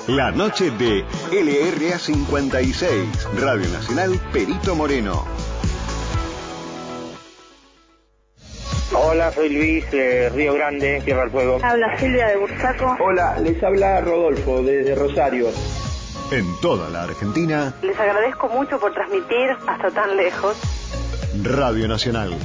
La noche de LRA 56, Radio Nacional Perito Moreno. Hola, soy Luis de Río Grande, Tierra del Fuego. Habla Silvia de Bursaco. Hola, les habla Rodolfo desde Rosario. En toda la Argentina. Les agradezco mucho por transmitir hasta tan lejos. Radio Nacional.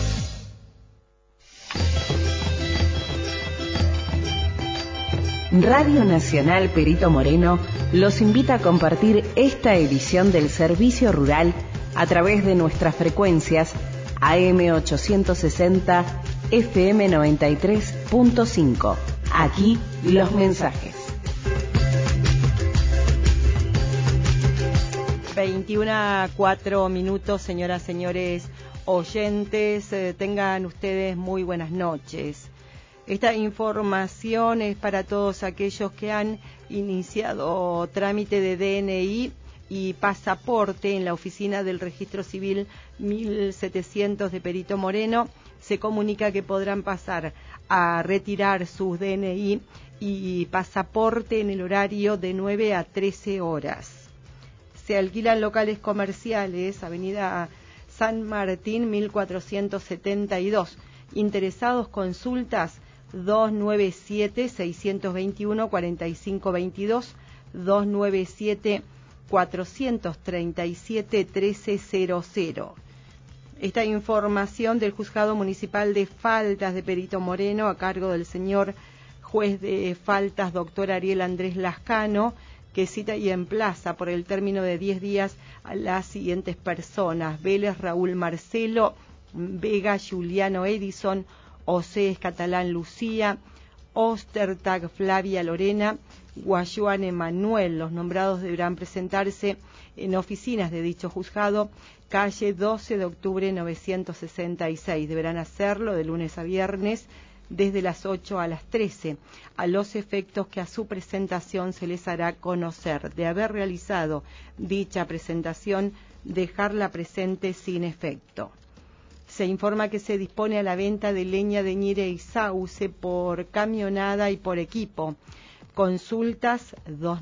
Radio Nacional Perito Moreno los invita a compartir esta edición del Servicio Rural a través de nuestras frecuencias AM 860, FM 93.5. Aquí los mensajes. 21:04, señoras, señores oyentes, tengan ustedes muy buenas noches. Esta información es para todos aquellos que han iniciado trámite de DNI y pasaporte en la oficina del Registro Civil 1700 de Perito Moreno. Se comunica que podrán pasar a retirar sus DNI y pasaporte en el horario de 9 a 13 horas. Se alquilan locales comerciales, Avenida San Martín 1472. Interesados, consultas 297-621-4522, 297-437-1300. Esta información del Juzgado Municipal de Faltas de Perito Moreno, a cargo del señor juez de faltas, doctor Ariel Andrés Lascano, que cita y emplaza por el término de 10 días a las siguientes personas: Vélez Raúl Marcelo, Vega Juliano Edison, Osés Catalán Lucía, Ostertag Flavia Lorena, Guayuan Emanuel. Los nombrados deberán presentarse en oficinas de dicho juzgado, calle 12 de octubre 966. Deberán hacerlo de lunes a viernes desde las 8 a las 13, a los efectos que a su presentación se les hará conocer. De haber realizado dicha presentación, dejarla presente sin efecto. Se informa que se dispone a la venta de leña de ñire y sauce por camionada y por equipo. Consultas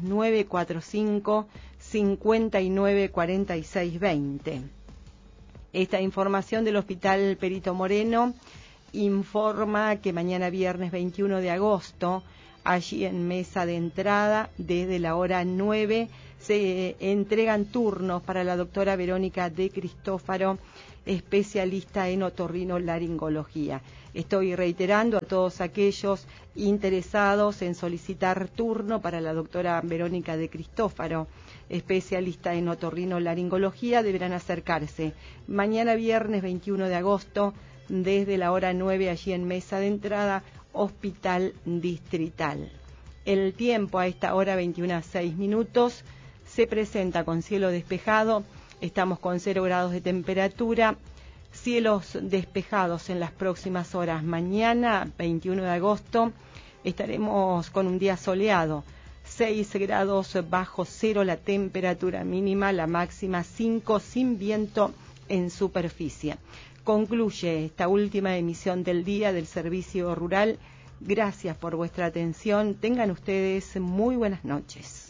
2945-594620. Esta información del Hospital Perito Moreno informa que mañana viernes 21 de agosto, allí en mesa de entrada, desde la hora 9, se entregan turnos para la doctora Verónica de Cristófaro, especialista en otorrinolaringología. Estoy reiterando a todos aquellos interesados en solicitar turno para la doctora Verónica de Cristófaro, especialista en otorrinolaringología, deberán acercarse mañana viernes 21 de agosto desde la hora 9 allí en mesa de entrada, Hospital Distrital. El tiempo a esta hora 21:06 se presenta con cielo despejado. Estamos con 0 grados de temperatura, cielos despejados en las próximas horas. Mañana, 21 de agosto, estaremos con un día soleado, 6 grados bajo cero la temperatura mínima, la máxima 5, sin viento en superficie. Concluye esta última emisión del día del Servicio Rural. Gracias por vuestra atención. Tengan ustedes muy buenas noches.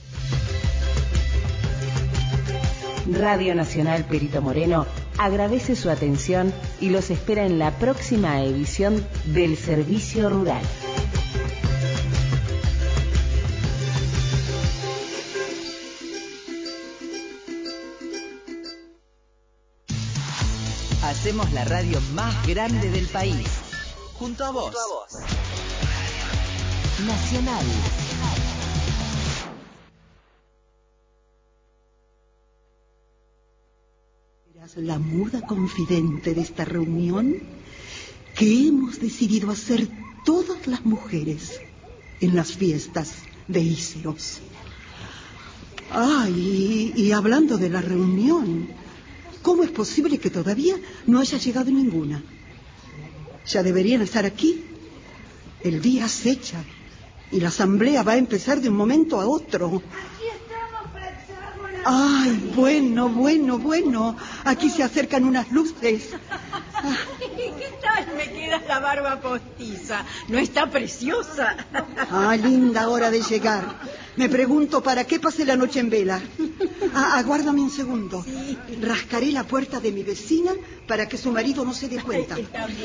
Radio Nacional Perito Moreno agradece su atención y los espera en la próxima edición del Servicio Rural. Hacemos la radio más grande del país. Junto a vos. Nacional. La muda confidente de esta reunión que hemos decidido hacer todas las mujeres en las fiestas de Íceros. Y hablando de la reunión, ¿cómo es posible que todavía no haya llegado ninguna? Ya deberían estar aquí. El día acecha y la asamblea va a empezar de un momento a otro. Ay, bueno. Aquí se acercan unas luces. ¿Qué tal me queda la barba postiza? ¿No está preciosa? Linda hora de llegar. Me pregunto para qué pasé la noche en vela. Aguárdame un segundo. Sí. Rascaré la puerta de mi vecina para que su marido no se dé cuenta.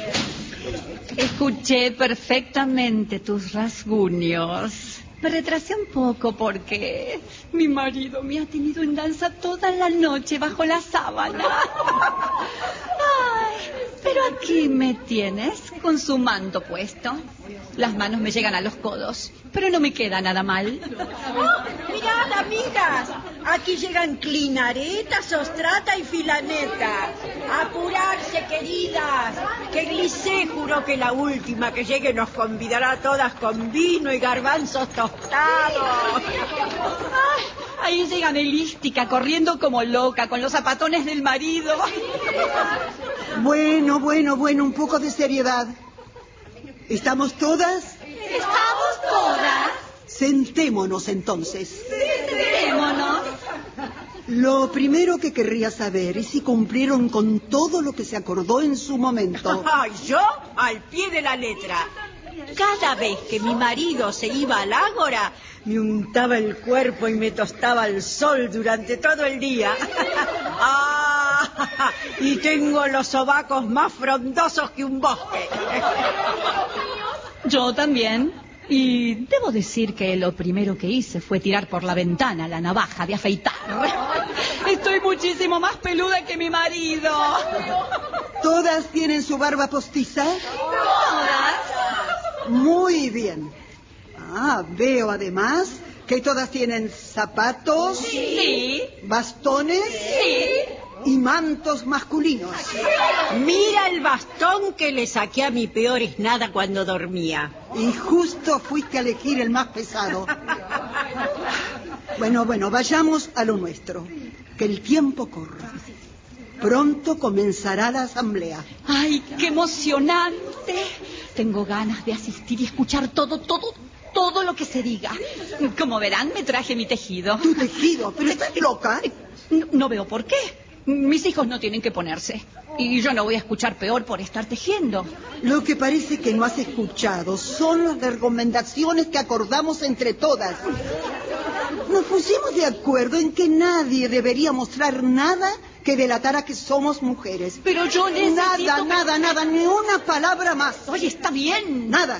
Escuché perfectamente tus rasguños. Me retrasé un poco porque mi marido me ha tenido en danza toda la noche bajo la sábana. Ay, pero aquí me tienes con su manto puesto. Las manos me llegan a los codos, pero no me queda nada mal. Oh, mirad, amigas, aquí llegan Clinareta, Sostrata y Filaneta. Apurarse, queridas, que Glisé juró que la última que llegue nos convidará a todas con vino y garbanzos tostados. Ay, ahí llega Melística corriendo como loca con los zapatones del marido. Bueno, un poco de seriedad. ¿Estamos todas? ¿Estamos todas? Sentémonos entonces. Sentémonos. Lo primero que querría saber es si cumplieron con todo lo que se acordó en su momento. Ay, yo al pie de la letra. Cada vez que mi marido se iba al ágora, me untaba el cuerpo y me tostaba al sol durante todo el día. Y tengo los sobacos más frondosos que un bosque. Yo también. Y debo decir que lo primero que hice fue tirar por la ventana la navaja de afeitar. Estoy muchísimo más peluda que mi marido. ¿Todas tienen su barba postiza? ¿Todas? Muy bien. Veo además que todas tienen zapatos. Sí. Bastones. Sí. Y mantos masculinos. Mira el bastón que le saqué a mi peor esnada cuando dormía. Y justo fuiste a elegir el más pesado. Bueno, vayamos a lo nuestro. Que el tiempo corra. Pronto comenzará la asamblea. ¡Ay, qué emocionante! Tengo ganas de asistir y escuchar todo lo que se diga. Como verán, me traje mi tejido. ¿Tu tejido? ¿Pero estás loca? No veo por qué. Mis hijos no tienen que ponerse. Y yo no voy a escuchar peor por estar tejiendo. Lo que parece que no has escuchado son las recomendaciones que acordamos entre todas. Nos pusimos de acuerdo en que nadie debería mostrar nada que delatara que somos mujeres. Pero yo necesito... Nada, ni una palabra más. Oye, está bien. Nada.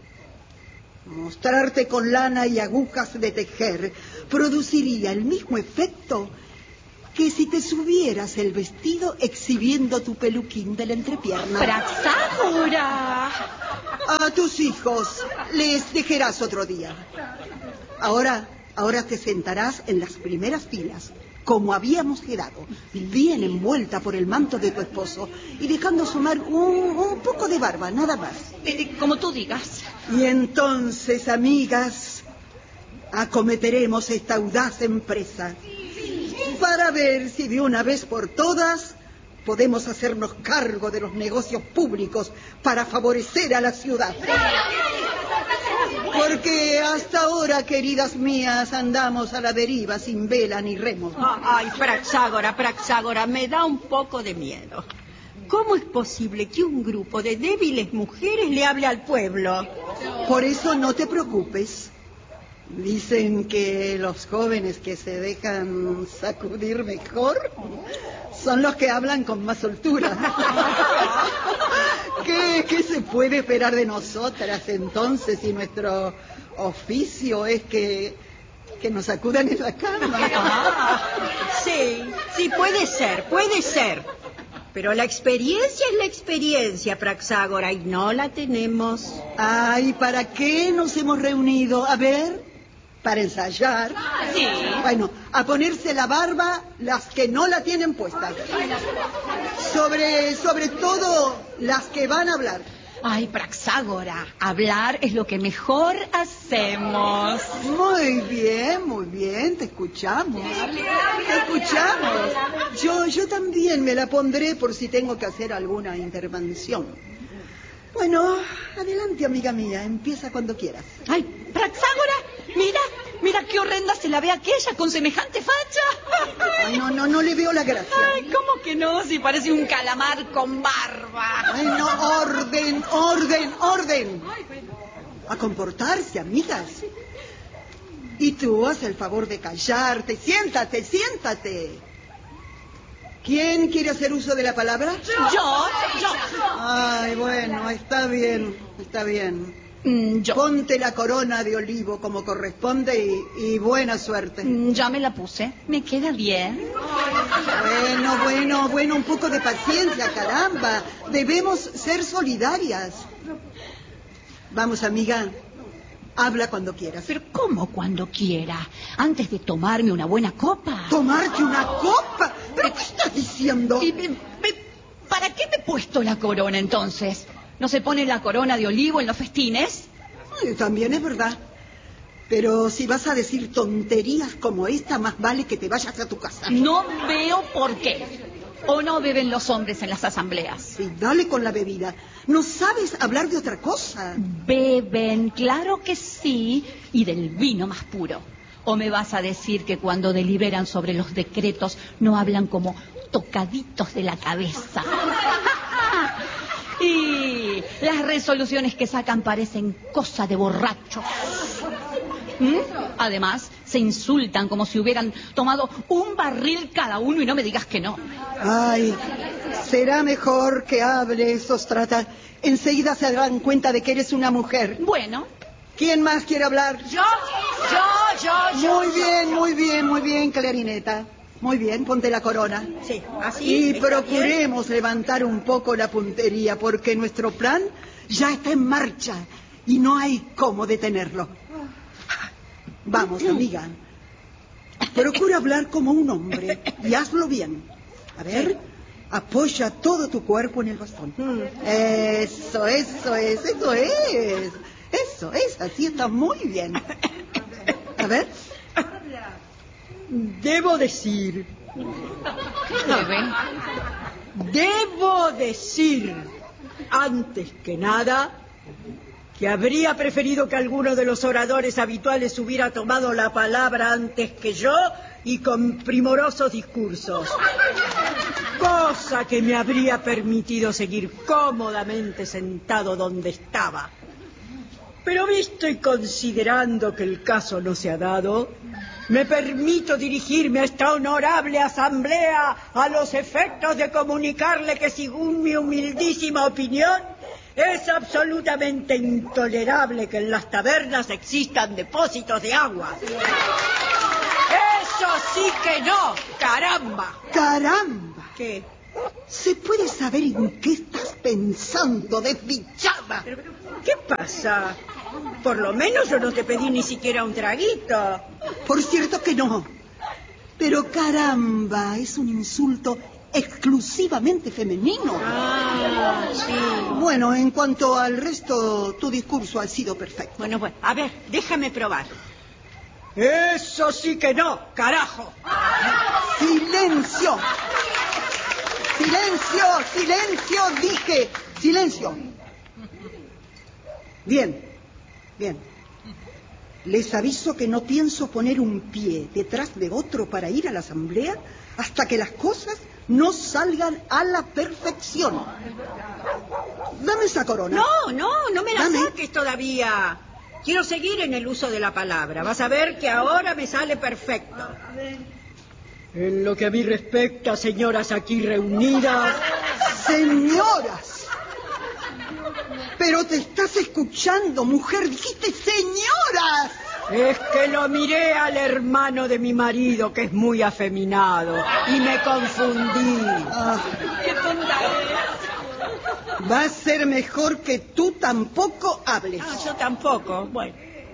Mostrarte con lana y agujas de tejer produciría el mismo efecto que si te subieras el vestido exhibiendo tu peluquín de la entrepierna. ¡Praxágora! A tus hijos les tejerás otro día. Ahora te sentarás en las primeras filas, como habíamos quedado, bien envuelta por el manto de tu esposo y dejando asomar un poco de barba, nada más. Como tú digas. Y entonces, amigas, acometeremos esta audaz empresa para ver si de una vez por todas podemos hacernos cargo de los negocios públicos para favorecer a la ciudad. Porque hasta ahora, queridas mías, andamos a la deriva sin vela ni remo. Ay, Praxágora, me da un poco de miedo. ¿Cómo es posible que un grupo de débiles mujeres le hable al pueblo? Por eso no te preocupes. Dicen que los jóvenes que se dejan sacudir mejor son los que hablan con más soltura. ¿Qué se puede esperar de nosotras entonces si nuestro oficio es que nos sacudan en la cama? Sí, puede ser. Pero la experiencia es la experiencia, Praxágora, y no la tenemos. Ay, ¿para qué nos hemos reunido? A ver, para ensayar. Sí. Bueno, a ponerse la barba las que no la tienen puesta. Sobre todo las que van a hablar. Ay, Praxágora, hablar es lo que mejor hacemos. Muy bien, te escuchamos. Yo también me la pondré por si tengo que hacer alguna intervención. Bueno, adelante, amiga mía, empieza cuando quieras. Ay, Praxágora, mira qué horrenda se la ve aquella con semejante facha. Ay, no le veo la gracia. Ay, ¿cómo que no? Si parece un calamar con barba. Ay, no, orden. A comportarse, amigas. Y tú, haz el favor de callarte. Siéntate, siéntate. ¿Quién quiere hacer uso de la palabra? Yo. Ay, bueno, está bien, está bien. Yo. Ponte la corona de olivo como corresponde y buena suerte. Ya me la puse. ¿Me queda bien? Bueno, un poco de paciencia, caramba. Debemos ser solidarias. Vamos, amiga, habla cuando quieras. ¿Pero cómo cuando quiera? ¿Antes de tomarme una buena copa? ¿Tomarte una copa? ¿Pero qué estás diciendo? ¿Para qué me he puesto la corona entonces? ¿No se pone la corona de olivo en los festines? También es verdad. Pero si vas a decir tonterías como esta, más vale que te vayas a tu casa. No veo por qué. ¿O no beben los hombres en las asambleas? Sí, dale con la bebida. ¿No sabes hablar de otra cosa? Beben, claro que sí, y del vino más puro. ¿O me vas a decir que cuando deliberan sobre los decretos no hablan como tocaditos de la cabeza? Y las resoluciones que sacan parecen cosa de borrachos. Además, se insultan como si hubieran tomado un barril cada uno y no me digas que no. Ay, será mejor que hables, Ostrata. Enseguida se darán cuenta de que eres una mujer. Bueno. ¿Quién más quiere hablar? Yo. Muy bien, Clarineta. Muy bien, ponte la corona. Sí, así. Y procuremos levantar un poco la puntería, porque nuestro plan ya está en marcha y no hay cómo detenerlo. Vamos, amiga. Procura hablar como un hombre y hazlo bien. A ver, apoya todo tu cuerpo en el bastón. Eso es. Así está muy bien. A ver. Debo decir, antes que nada, que habría preferido que alguno de los oradores habituales hubiera tomado la palabra antes que yo y con primorosos discursos. Cosa que me habría permitido seguir cómodamente sentado donde estaba. Pero visto y considerando que el caso no se ha dado, me permito dirigirme a esta honorable asamblea a los efectos de comunicarle que, según mi humildísima opinión, es absolutamente intolerable que en las tabernas existan depósitos de agua. ¡Eso sí que no! ¡Caramba! ¡Caramba! ¿Qué? ¿Se puede saber en qué estás pensando, desdichada? ¿Qué pasa? Por lo menos yo no te pedí ni siquiera un traguito. Por cierto que no. Pero caramba, es un insulto exclusivamente femenino. Ah, sí. Bueno, en cuanto al resto, tu discurso ha sido perfecto. Bueno, a ver, déjame probar. Eso sí que no, carajo. ¡Silencio! Dije. ¡Silencio! Bien. Les aviso que no pienso poner un pie detrás de otro para ir a la asamblea hasta que las cosas no salgan a la perfección. Dame esa corona. No me la saques todavía. Quiero seguir en el uso de la palabra. Vas a ver que ahora me sale perfecto. En lo que a mí respecta, señoras aquí reunidas... ¡Señoras! Pero te estás escuchando, mujer. Dijiste señoras. Es que lo miré al hermano de mi marido, que es muy afeminado, y me confundí. ¡Qué tonta eres! Va a ser mejor que tú tampoco hables. Yo tampoco. Bueno.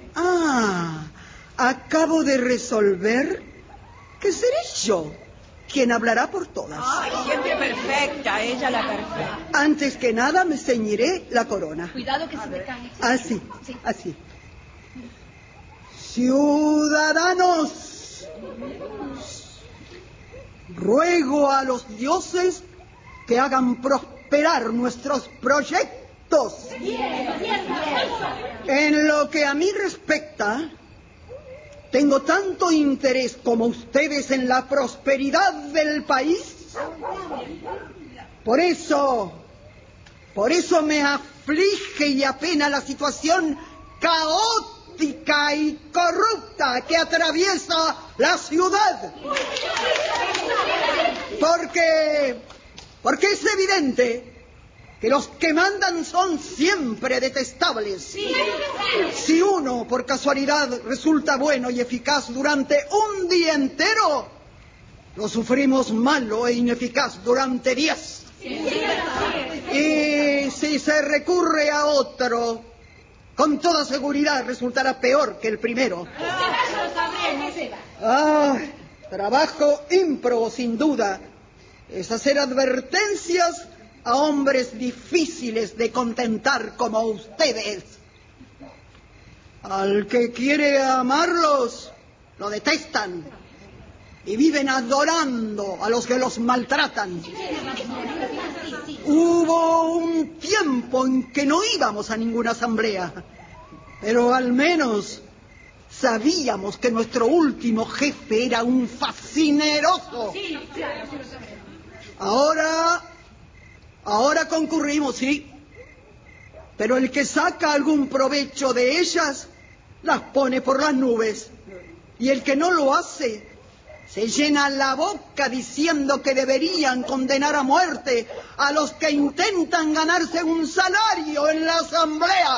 Acabo de resolver que seré yo quien hablará por todas. Ay, siempre perfecta, ella la perfecta. Antes que nada me ceñiré la corona. Cuidado que se me cae. Así. Ciudadanos, ruego a los dioses que hagan prosperar nuestros proyectos. En lo que a mí respecta, tengo tanto interés como ustedes en la prosperidad del país. Por eso me aflige y apena la situación caótica rústica y corrupta que atraviesa la ciudad. Porque es evidente que los que mandan son siempre detestables. Si uno, por casualidad, resulta bueno y eficaz durante un día entero, lo sufrimos malo e ineficaz durante 10. Y si se recurre a otro, con toda seguridad resultará peor que el primero. Trabajo ímprobo, sin duda, es hacer advertencias a hombres difíciles de contentar como ustedes. Al que quiere amarlos, lo detestan y viven adorando a los que los maltratan. Hubo un tiempo en que no íbamos a ninguna asamblea, pero al menos sabíamos que nuestro último jefe era un fascineroso. Ahora concurrimos, sí, pero el que saca algún provecho de ellas las pone por las nubes, y el que no lo hace se llena la boca diciendo que deberían condenar a muerte a los que intentan ganarse un salario en la asamblea.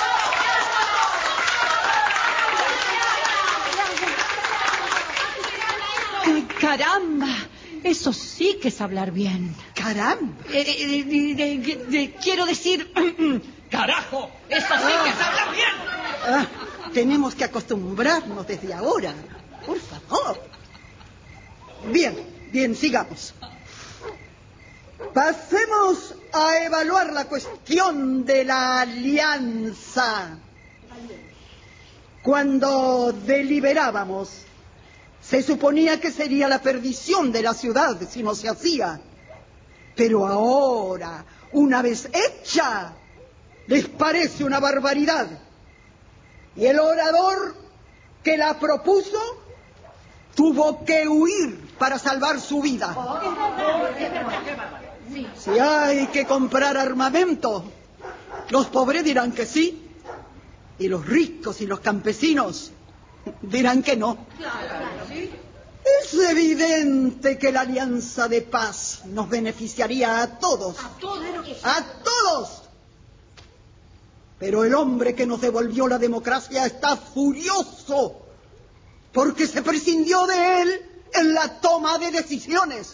¡Ay, caramba! Eso sí que es hablar bien. ¡Caramba! Quiero decir... ¡Carajo! ¡Eso sí que es hablar bien! Tenemos que acostumbrarnos desde ahora. Por favor. Bien, sigamos. Pasemos a evaluar la cuestión de la alianza. Cuando deliberábamos, se suponía que sería la perdición de la ciudad si no se hacía. Pero ahora, una vez hecha, les parece una barbaridad. Y el orador que la propuso tuvo que huir para salvar su vida. Si hay que comprar armamento, los pobres dirán que sí, y los ricos y los campesinos dirán que no. Es evidente que la alianza de paz nos beneficiaría a todos. ¡A todos! Pero el hombre que nos devolvió la democracia está furioso porque se prescindió de él en la toma de decisiones.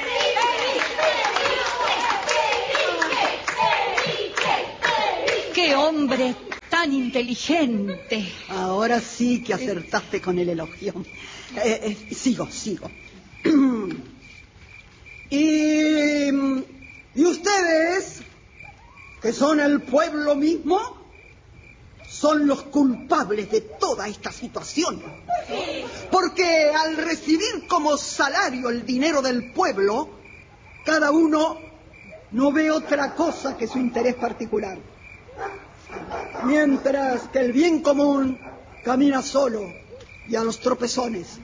¡Qué hombre tan inteligente! Ahora sí que acertaste con el elogio. Sigo. ¿Y ustedes, que son el pueblo mismo, son los culpables de toda esta situación? Porque al recibir como salario el dinero del pueblo, cada uno no ve otra cosa que su interés particular. Mientras que el bien común camina solo y a los tropezones.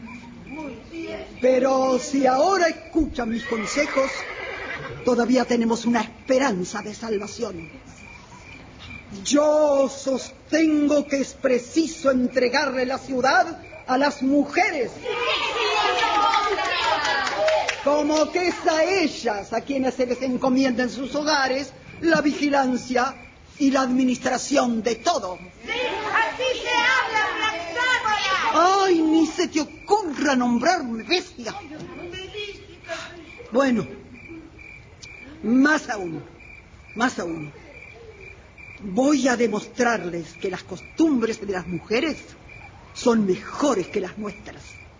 Pero si ahora escuchan mis consejos, todavía tenemos una esperanza de salvación. Yo sostengo que es preciso entregarle la ciudad a las mujeres, como que es a ellas a quienes se les encomienda en sus hogares la vigilancia y la administración de todo. ¡Sí, así se habla, Blaxágola! ¡Ay, ni se te ocurra nombrarme bestia! Bueno, más aún. Voy a demostrarles que las costumbres de las mujeres son mejores que las nuestras.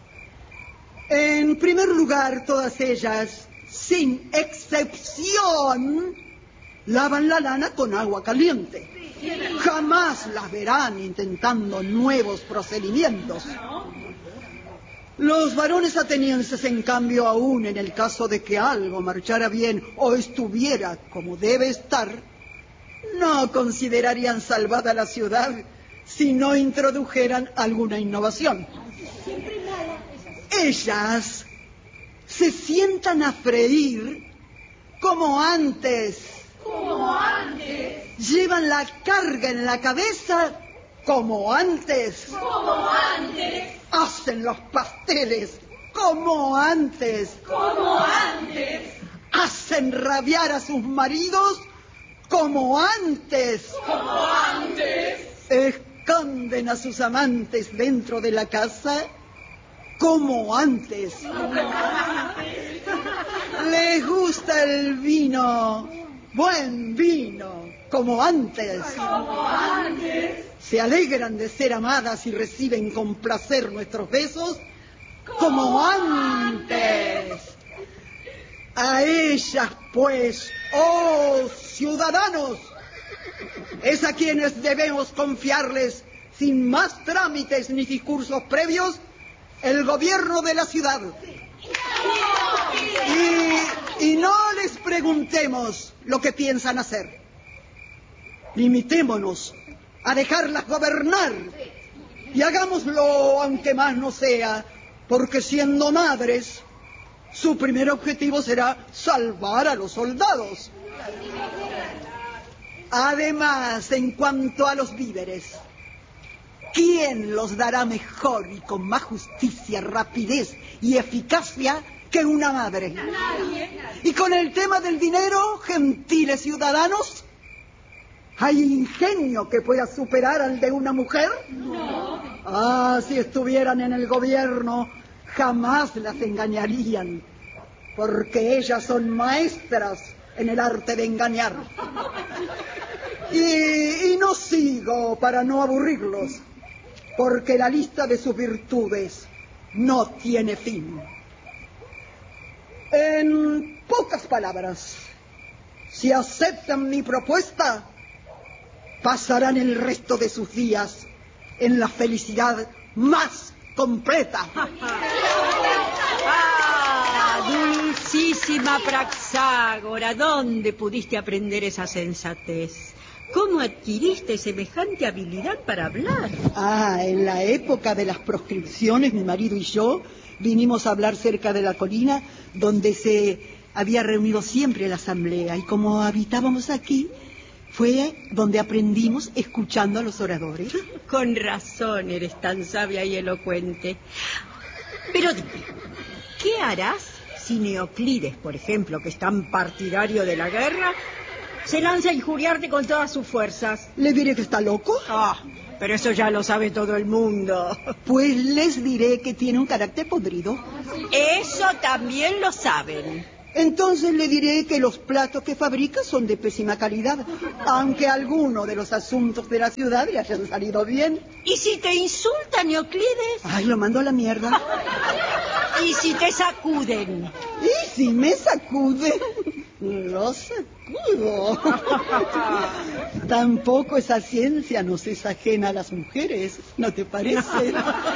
En primer lugar, todas ellas, sin excepción, lavan la lana con agua caliente. Jamás las verán intentando nuevos procedimientos. Los varones atenienses, en cambio, aún en el caso de que algo marchara bien o estuviera como debe estar, no considerarían salvada la ciudad si no introdujeran alguna innovación. Ellas se sientan a freír como antes. Llevan la carga en la cabeza como antes. Como antes. Hacen los pasteles como antes. Como antes. Hacen rabiar a sus maridos como antes. Como antes. Esconden a sus amantes dentro de la casa como antes. Les gusta el vino, buen vino, como antes. Como antes. Se alegran de ser amadas y reciben con placer nuestros besos como antes. A ellas, pues, oh ciudadanos, es a quienes debemos confiarles, sin más trámites ni discursos previos, el gobierno de la ciudad. Y no les preguntemos lo que piensan hacer. Limitémonos a dejarlas gobernar y hagámoslo aunque más no sea, porque siendo madres, su primer objetivo será salvar a los soldados. Además, en cuanto a los víveres, ¿quién los dará mejor y con más justicia, rapidez y eficacia que una madre? Nadie. Y con el tema del dinero, gentiles ciudadanos, ¿hay ingenio que pueda superar al de una mujer? No. Ah, si estuvieran en el gobierno, jamás las engañarían, porque ellas son maestras en el arte de engañar. Y no sigo para no aburrirlos, porque la lista de sus virtudes no tiene fin. En pocas palabras, si aceptan mi propuesta, pasarán el resto de sus días en la felicidad más completa. Dulcísima Praxágora, ¿dónde pudiste aprender esa sensatez? ¿Cómo adquiriste semejante habilidad para hablar? En la época de las proscripciones, mi marido y yo vinimos a hablar cerca de la colina donde se había reunido siempre la asamblea, y como habitábamos aquí, fue donde aprendimos escuchando a los oradores. Con razón eres tan sabia y elocuente. Pero dime, ¿qué harás si Neoclides, por ejemplo, que es tan partidario de la guerra, se lanza a injuriarte con todas sus fuerzas? ¿Le diré que está loco? Pero eso ya lo sabe todo el mundo. Pues les diré que tiene un carácter podrido. Eso también lo saben. Entonces le diré que los platos que fabrica son de pésima calidad, aunque algunos de los asuntos de la ciudad le hayan salido bien. ¿Y si te insulta Neoclides? Lo mando a la mierda. ¿Y si te sacuden? ¿Y si me sacuden? Lo sacudo. Tampoco esa ciencia nos es ajena a las mujeres, ¿no te parece?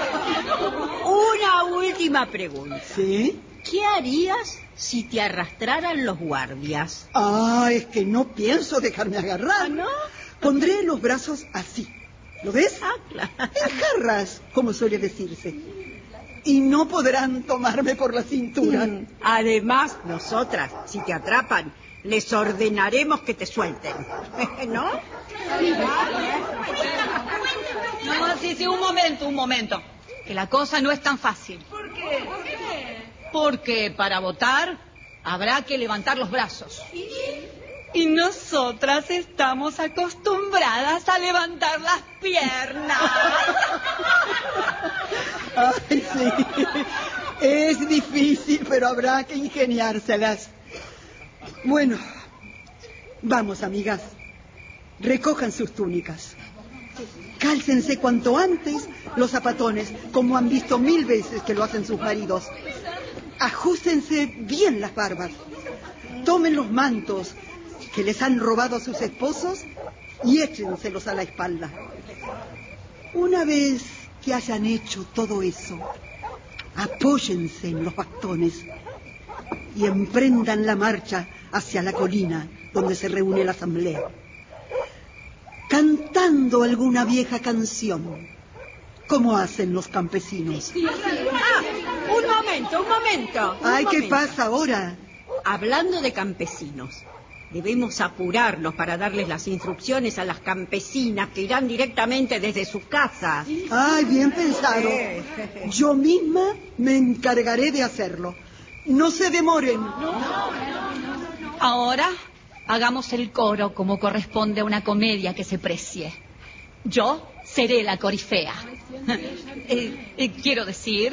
Una última pregunta. ¿Sí? ¿Qué harías si te arrastraran los guardias? Es que no pienso dejarme agarrar. ¿No? Pondré los brazos así. ¿Lo ves? Claro. En jarras, como suele decirse. Y no podrán tomarme por la cintura. Además, nosotras, si te atrapan, les ordenaremos que te suelten. ¿No? No, sí, un momento. Que la cosa no es tan fácil. ¿Por qué? Porque para votar habrá que levantar los brazos. Y nosotras estamos acostumbradas a levantar las piernas. Sí. Es difícil, pero habrá que ingeniárselas. Bueno, vamos, amigas. Recojan sus túnicas. Cálcense cuanto antes los zapatones, como han visto 1000 veces que lo hacen sus maridos. Ajustense bien las barbas. Tomen los mantos que les han robado a sus esposos y échenselos a la espalda. Una vez que hayan hecho todo eso, apóyense en los bastones y emprendan la marcha hacia la colina donde se reúne la asamblea, cantando alguna vieja canción, como hacen los campesinos. Un momento. ¿Qué pasa ahora? Hablando de campesinos, Debemos apurarnos para darles las instrucciones a las campesinas que irán directamente desde sus casas. Ay, bien pensado. Yo misma me encargaré de hacerlo. No se demoren. Ahora hagamos el coro como corresponde a una comedia que se precie. Yo seré la corifea. Quiero decir,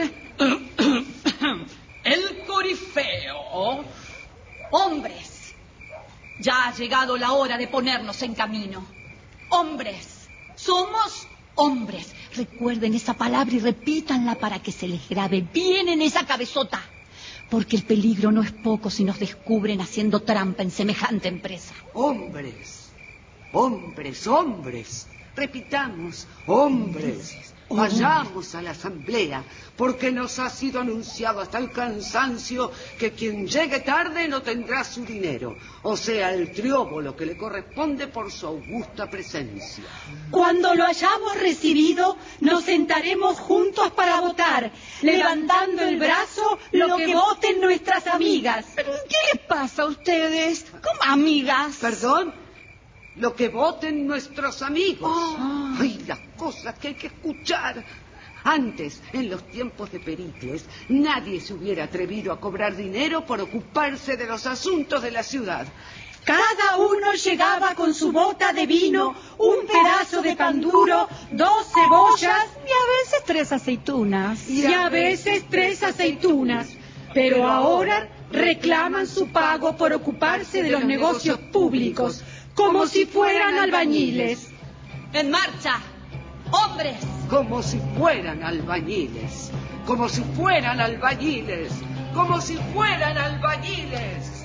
el corifeo. Hombres, ya ha llegado la hora de ponernos en camino. Hombres, somos hombres. Recuerden esa palabra y repítanla para que se les grabe bien en esa cabezota. Porque el peligro no es poco si nos descubren haciendo trampa en semejante empresa. Hombres, hombres, hombres. Repitamos, hombres. Vayamos a la asamblea, porque nos ha sido anunciado hasta el cansancio que quien llegue tarde no tendrá su dinero, o sea, el trióbolo que le corresponde por su augusta presencia. Cuando lo hayamos recibido, nos sentaremos juntos para votar, levantando el brazo lo que voten nuestras amigas. ¿Pero qué les pasa a ustedes? ¿Cómo amigas? ¿Perdón? Lo que voten nuestros amigos. Ay, las cosas que hay que escuchar. Antes, en los tiempos de Pericles, nadie se hubiera atrevido a cobrar dinero por ocuparse de los asuntos de la ciudad. Cada uno llegaba con su bota de vino, un pedazo de pan duro, 2 cebollas y a veces 3 aceitunas. Y a veces 3 aceitunas. Pero ahora reclaman su pago por ocuparse de los negocios públicos, como si fueran albañiles. ¡En marcha! ¡Hombres! Como si fueran albañiles. Como si fueran albañiles. Como si fueran albañiles.